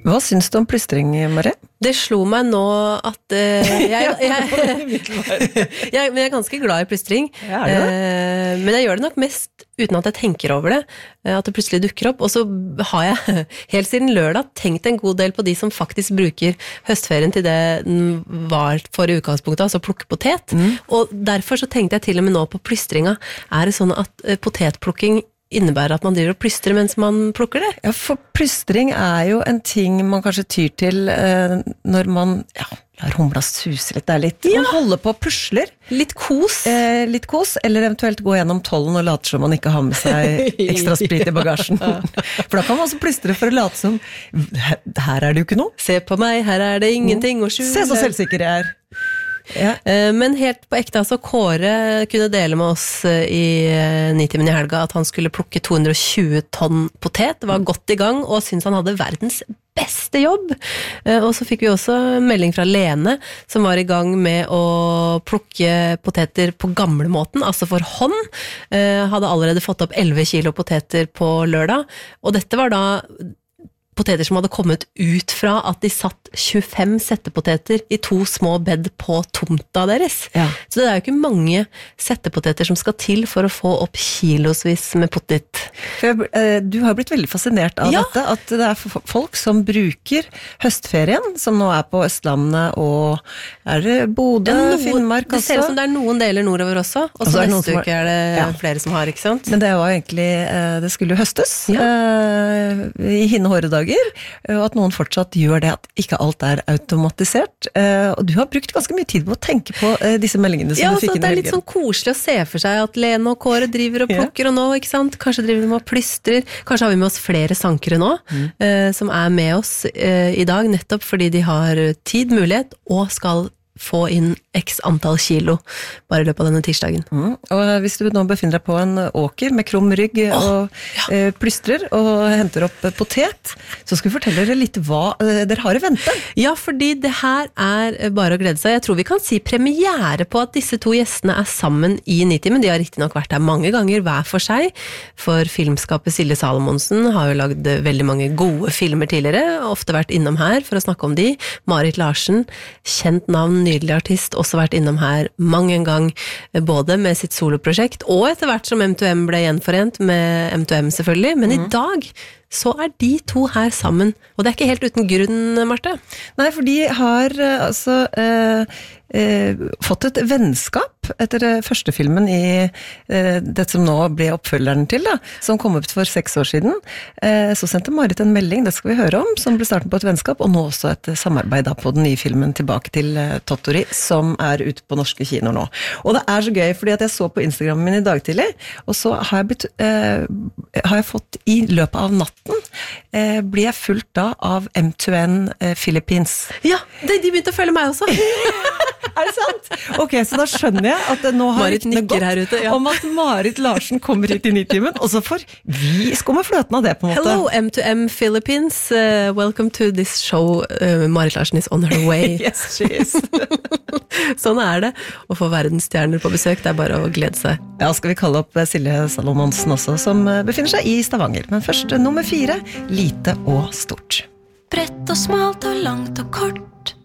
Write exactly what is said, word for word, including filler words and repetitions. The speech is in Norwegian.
Hva syns du om plystring, Marie? Det slo meg nå at uh, jeg, jeg, jeg, jeg, jeg er ganske glad i plystring, Ja, er du det? uh, men jeg gjør det nok mest uten at jeg tenker over det, uh, at det plutselig dukker opp, og så har jeg helt siden lørdag tenkt en god del på de som faktisk bruker høstferien til det den var for i utgangspunktet, altså plukke potet, mm. og derfor så tenkte jeg til og med nå på plystringa. Er det sånn at uh, potetplukking innebærer at man driver og plystrer mens man plukker det? Ja, for plystring er jo en ting man kanskje tyr til eh, når man ja, lar humla suse litt, det er litt, ja. Man holder på og pusler. Litt kos. Eh, litt kos, eller eventuelt gå gjennom tollen og late som man ikke har med seg ekstra sprit i bagasjen. For da kan man også plystre for å late som, her er det jo ikke noe. Se på meg, her er det ingenting å skjule. Se så selvsikker jeg er. Ja. Men helt på ekte, altså Kåre kunne dele med oss i Nitimen i helga at han skulle plukke to hundre og tjue tonn potet, var godt i gang og syntes han hadde verdens beste jobb. Og så fikk vi også melding fra Lene, som var i gang med å plukke poteter på gamlemåten, altså for hånd. Hadde allerede fått opp elleve kilo poteter på lørdag, og dette var da poteter som hadde kommet ut fra at de satt tjuefem settepoteter i to små bed på tomta deres. Ja. Så det er jo ikke mange settepoteter som skal til for å få opp kilosvis med potet. Du har blitt veldig fascinert av ja. Dette, at det er folk som bruker høstferien, som nå er på Østlandet og er det Bodø, ja, noen, Finnmark også. Det ser ut som det er noen deler nordover også, og så neste uke er det ja. Flere som har, ikke sant? Men det var egentlig, det skulle jo høstes ja. I hinne hårde dager, og at noen fortsatt gjør det, at ikke alt er automatisert. Og du har brukt ganske mye tid på å tenke på disse meldingene som ja, du fikk inn i helgen. Ja, det er litt sånn koselig å se for seg at Lene og Kåre driver og plukker, ja. Og nå, ikke sant? Kanskje driver de med og plystrer. Kanskje har vi med oss flere sankere nå, mm. uh, som er med oss uh, i dag, nettopp fordi de har tid, mulighet, og skal få inn x antall kilo bare i løpet av denne tirsdagen. Mm. Og hvis du nå befinner deg på en åker med krum rygg oh, og ja. eh, plystrer og henter opp potet, så skal vi fortelle dere litt hva eh, dere har i vente. Ja, fordi det her er bare å glede seg. Jeg tror vi kan si premiere på at disse to gjestene er sammen i Nitimen. De har riktig nok vært her mange ganger hver for seg, for filmskapet Silje Salomonsen har jo lagd veldig mange gode filmer tidligere, ofte vært innom her for å snakke om de. Marit Larsen, kjent navn, nydelig artist, også vært innom her mange en gang, både med sitt soloprosjekt, og etter hvert som M to M ble gjenforent med M to M selvfølgelig, men mm. i dag så er de to her sammen, og det er ikke helt uten grunn, Marte. Nei, for de har altså eh, eh, fått et vennskap etter første filmen i eh, det som nå ble oppfølgeren til, da, som kom opp for seks år siden. Eh, så sendte Marit en melding, det skal vi høre om, som ble starten på et vennskap, og nå også et samarbeid da, på den nye filmen Tilbake til eh, Tottori, som er ute på norske kinoer nå. Og det er så gøy, fordi at jeg så på Instagram min i dag tidlig, og så har jeg, blitt, eh, har jeg fått i løpet av natten eh, blir jeg fulgt da av M to M eh, Philippines. Ja, de, de begynte å følge meg også. Er det sant? Ok, så da skjønner jeg at nå har Marit nikker her ute, ja. Om at Marit Larsen kommer hit i Nitimen, og så får vi skumme fløten av det på en måte. Hello, M to M Philippines. Uh, welcome to this show. Uh, Marit Larsen is on her way. Yes, she is. Sånn er det. Å få verdensstjerner på besøk, det er bare å glede seg. Ja, skal vi kalle opp Silje Salomonsen også, som befinner seg i Stavanger. Men først nummer fire, lite og stort. Bredt og smalt og langt og kort,